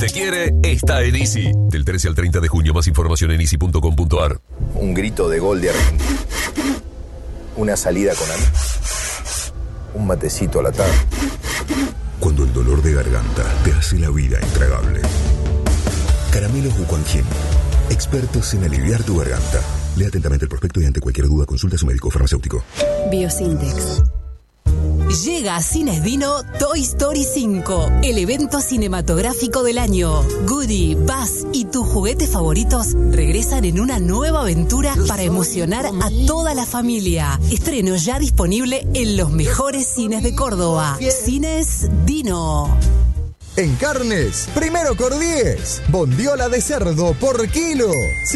te quiere, está en Easy. Del 13 al 30 de junio, más información en easy.com.ar. Un grito de gol de Argentina. Una salida con amigos. Un matecito a la tarde. Cuando el dolor de garganta te hace la vida intragable. Caramelos Huquanjin, expertos en aliviar tu garganta. Lea atentamente el prospecto y ante cualquier duda consulta a su médico farmacéutico. Biosintex. Llega a Cines Dino Toy Story 5, el evento cinematográfico del año. Woody, Buzz y tus juguetes favoritos regresan en una nueva aventura para emocionar a toda la familia. Estreno ya disponible en los mejores cines de Córdoba. Cines Dino. En carnes, primero Cordies. Bondiola de cerdo por kilo.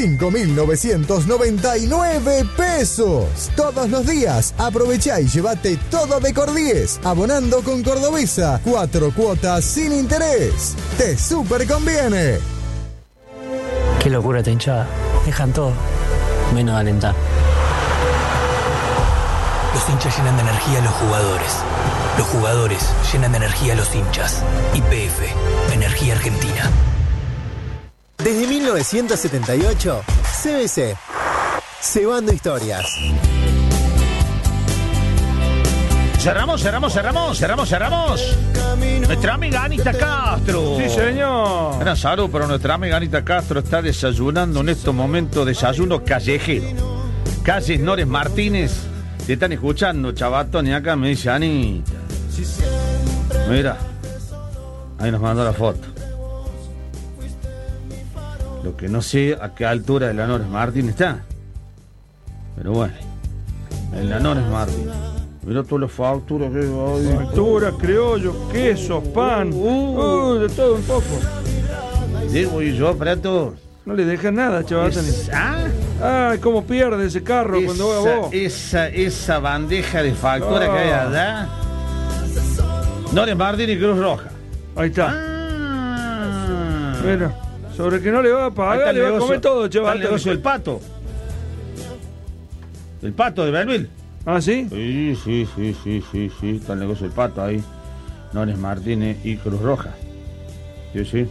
5.999 pesos. Todos los días. Aprovechá y llévate todo de Cordies. Abonando con Cordobesa. 4 cuotas sin interés. Te súper conviene. Qué locura esta hinchada. Dejan todo, menos de alentar. Los hinchas llenan de energía a los jugadores. Los jugadores llenan de energía a los hinchas. YPF, Energía Argentina. Desde 1978, CBC. Cebando historias. Cerramos. Nuestra amiga Anita Castro. Sí, señor. Gran salud, pero nuestra amiga Anita Castro está desayunando en estos momentos, desayuno callejero. Calles Nores Martínez. Te están escuchando, chavatón, y acá me dice Anita. Mira, ahí nos mandó la foto. Lo que no sé a qué altura de la Nores Martínez está. Pero bueno, en la Nores Martínez. Mira todas las facturas que hay. Facturas, criollos, quesos, pan. De todo un poco. Digo, y yo, Prato. No le dejas nada, chaval. Ay, cómo pierde ese carro cuando va a vos. Esa bandeja de factura que hay allá. Nores Martínez y Cruz Roja. Ahí está. Bueno, sobre que no le va a pagar, le va a comer todo, chaval. El negocio del Pato. El Pato de Belville. ¿Ah, sí? Sí. Está el negocio del Pato ahí. Nores Martínez y Cruz Roja. Sí.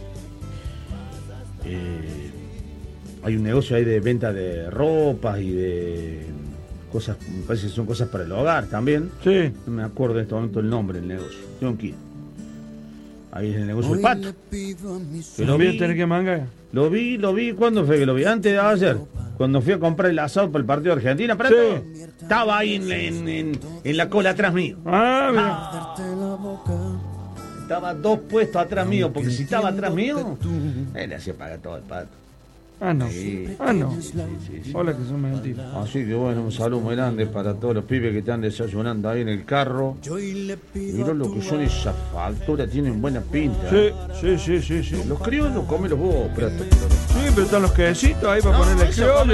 Hay un negocio ahí de venta de ropas y de cosas, me parece que son cosas para el hogar también. Sí. No me acuerdo en este momento el nombre del negocio. Tengo que ir. Ahí es el negocio del Pato. ¿Lo vi? ¿Tenés que manga? Lo vi. ¿Cuándo fue que lo vi? Antes de ayer. Cuando fui a comprar el asado para el partido de Argentina. ¿Para todo? Estaba ahí en la cola atrás mío. Mira. Estaba 2 puestos atrás mío, porque si estaba atrás mío, él le hacía pagar todo el Pato. No. Sí. Sí. Hola, que son mentiras. Así que bueno, un saludo muy grande para todos los pibes que están desayunando ahí en el carro. Mirá lo que son esas facturas, tienen buena pinta. Sí. Los criollos, comelos vos, Prato. Sí, pero están los quesitos ahí para ponerle el criollo,